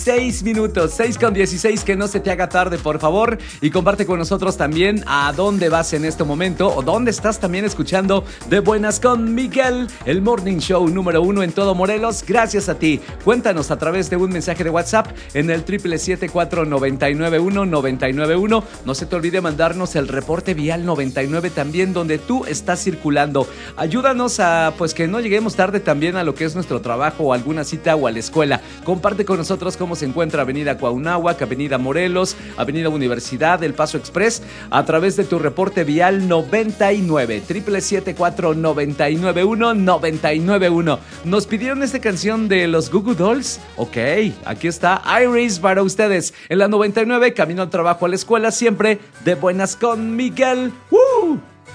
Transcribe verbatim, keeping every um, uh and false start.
Seis minutos, seis con dieciséis, que no se te haga tarde, por favor. Y comparte con nosotros también a dónde vas en este momento o dónde estás también escuchando De Buenas con Miguel, el morning show número uno en todo Morelos. Gracias a ti. Cuéntanos a través de un mensaje de WhatsApp en el triple siete cuatro nueve nueve uno nueve nueve uno. No se te olvide mandarnos el reporte vial noventa y nueve también, donde tú estás circulando. Ayúdanos a pues que no lleguemos tarde también a lo que es nuestro trabajo o alguna cita o a la escuela. Comparte con nosotros cómo se encuentra Avenida Cuauhnáhuac, Avenida Morelos, Avenida Universidad, El Paso Express, a través de tu reporte vial noventa y nueve, triple siete cuatro nueve nueve uno nueve nueve uno. Nos pidieron esta canción de los Goo Goo Dolls. Ok, aquí está Iris para ustedes en la noventa y nueve, camino al trabajo, a la escuela, siempre De Buenas con Miguel. ¡Uh!